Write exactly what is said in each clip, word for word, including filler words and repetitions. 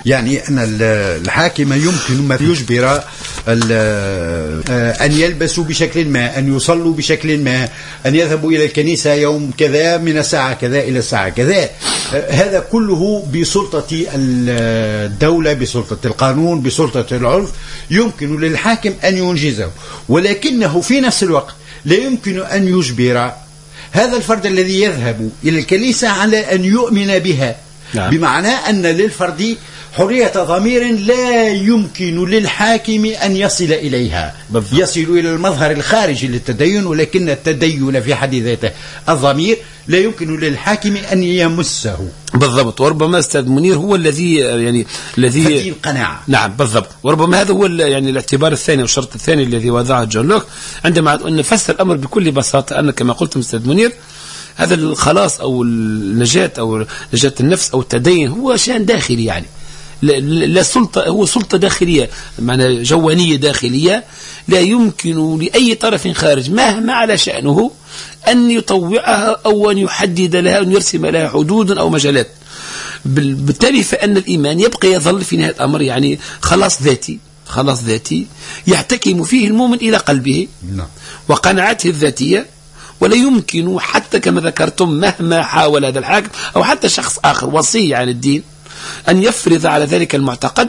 يعني أن الحاكم يمكن ما يجبر أن يلبسوا بشكل ما، أن يصلوا بشكل ما، أن يذهبوا إلى الكنيسة يوم كذا من الساعة كذا إلى الساعة كذا. هذا كله بسلطة الدولة، بسلطة القانون، بسلطة العرف، يمكن للحاكم أن ينجزه، ولكنه في نفس الوقت لا يمكن أن يجبر هذا الفرد الذي يذهب إلى الكنيسة على أن يؤمن بها. نعم. بمعنى أن للفرد حرية ضمير لا يمكن للحاكم أن يصل إليها. بالضبط. يصل إلى المظهر الخارجي للتدين، ولكن التدين في حد ذاته الضمير لا يمكن للحاكم أن يمسه. بالضبط. وربما أستاذ منير هو الذي يعني الذي هذه القناعة. نعم بالضبط. وربما هذا هو يعني الاعتبار الثاني والشرط الثاني الذي وضعه جون لوك عندما نفسر الأمر بكل بساطة، أن كما قلت أستاذ منير هذا الخلاص أو النجاة أو نجاة النفس أو التدين هو شأن داخلي، يعني لا سلطة، هو سلطة داخلية، معنى جوانية داخلية لا يمكن لأي طرف خارج مهما على شأنه أن يطوعها أو أن يحدد لها أو يرسم لها حدود أو مجالات. بالتالي فإن الإيمان يبقى يظل في نهاية الأمر يعني خلاص ذاتي، خلاص ذاتي يحتكم فيه المؤمن إلى قلبه وقناعته الذاتية، ولا يمكن حتى كما ذكرتم مهما حاول هذا الحاكم أو حتى شخص آخر وصي عن الدين أن يفرض على ذلك المعتقد،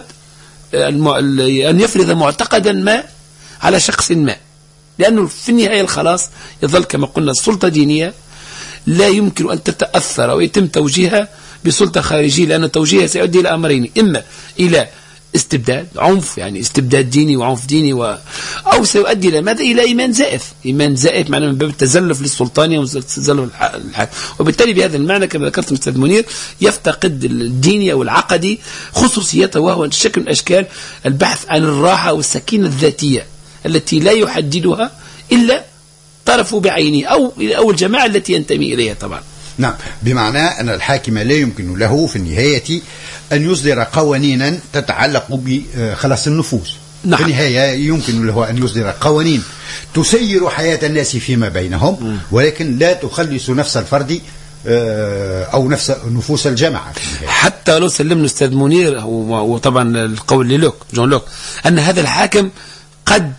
أن يفرض معتقدا ما على شخص ما، لأنه في النهاية الخلاص يظل كما قلنا السلطة دينية لا يمكن أن تتأثر أو يتم توجيهها بسلطة خارجية، لأن توجيهها سيؤدي إلى أمرين: إما إلى استبداد عنف، يعني استبداد ديني وعنف ديني، و... أو سيؤدي إلى ماذا؟ إلى إيمان زائف، إيمان زائف معناه من باب التزلف للسلطانية والتزلف الحاكم. وبالتالي بهذا المعنى كما ذكرت أستاذ منير يفتقد الديني أو العقدي خصوصيته، وهو شكل من أشكال البحث عن الراحة والسكينة الذاتية التي لا يحددها إلا طرفه بعينه أو أو الجماعة التي ينتمي إليها طبعا. نعم، بمعنى أن الحاكم لا يمكن له في النهاية أن يصدر قوانينا تتعلق بخلاص النفوس. نعم. في النهاية يمكن له أن يصدر قوانين تسير حياة الناس فيما بينهم، ولكن لا تخلص نفس الفرد أو نفس نفوس الجماعة. حتى لو سلمنا أستاذ منير، وطبعا القول للوك جون لوك أن هذا الحاكم قد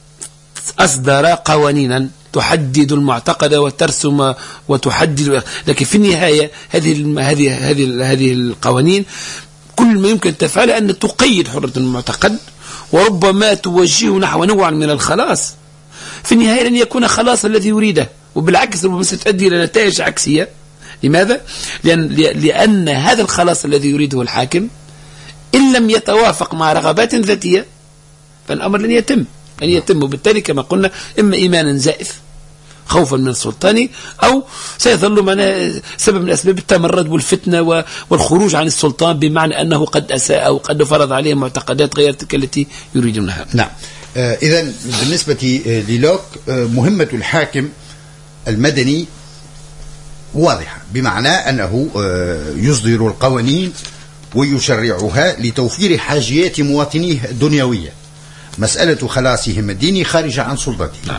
أصدر قوانينا تحدد المعتقد وترسم وتحدد، لكن في النهاية هذه هذه هذه هذه القوانين كل ما يمكن تفعله أن تقيد حرية المعتقد، وربما توجهه نحو نوع من الخلاص في النهاية لن يكون خلاص الذي يريده، وبالعكس ربما ستؤدي إلى نتائج عكسية. لماذا؟ لأن لأن هذا الخلاص الذي يريده الحاكم إن لم يتوافق مع رغبات ذاتية فالأمر لن يتم لن يتم وبالتالي كما قلنا إما إيمانا زائف خوفا من السلطان، أو سيظل معنا سبب من أسباب التمرد والفتنة والخروج عن السلطان، بمعنى أنه قد أساء أو قد فرض عليه معتقدات غير تلك التي يريدونها. نعم. آه إذن بالنسبة للوك آه مهمة الحاكم المدني واضحة، بمعنى أنه آه يصدر القوانين ويشرعها لتوفير حاجيات مواطنيه الدنيوية، مسألة خلاصهم الديني خارجة عن سلطته. نعم.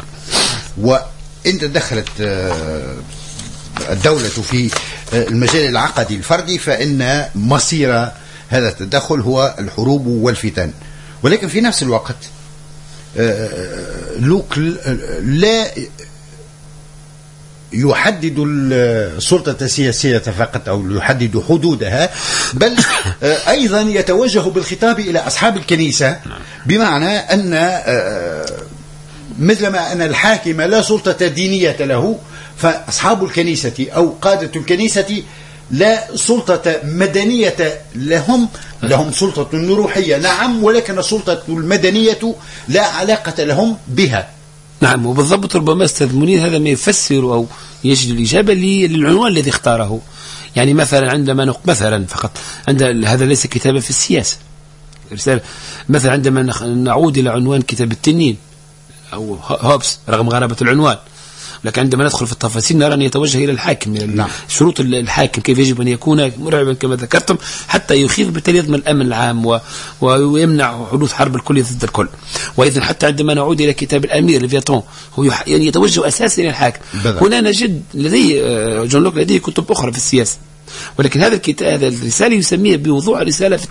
وإن تدخلت الدولة في المجال العقدي الفردي فإن مصير هذا التدخل هو الحروب والفتن. ولكن في نفس الوقت لوك لا يحدد السلطة السياسية فقط أو يحدد حدودها، بل أيضا يتوجه بالخطاب إلى أصحاب الكنيسة، بمعنى أن مثلما أن الحاكم لا سلطة دينية له، فأصحاب الكنيسة أو قادة الكنيسة لا سلطة مدنية لهم، لهم سلطة روحية نعم، ولكن السلطة المدنية لا علاقة لهم بها. نعم، وبالضبط ربما أستاذ منير هذا ما يفسر أو يجد الإجابة للعنوان الذي اختاره. يعني مثلا عندما نق... مثلا فقط عند هذا ليس كتابا في السياسة، رسالة مثلا عندما نعود إلى عنوان كتاب التنين أو هوبس رغم غرابة العنوان، لكن عندما ندخل في التفاصيل نرى أن يتوجه إلى الحاكم، نعم. شروط الحاكم كيف يجب أن يكون مرعبا كما ذكرتم حتى يخيف بالتالي يضمن الأمن العام و... ويمنع حدوث حرب الكل ضد الكل. وإذن حتى عندما نعود إلى كتاب الأمير ليفياتون هو يح... يعني يتوجه أساسا إلى الحاكم. بذل. هنا نجد لديه جون لوك لديه كتب أخرى في السياسة، ولكن هذا الكتاب هذا الرسالة يسميها بوضوح رسالة في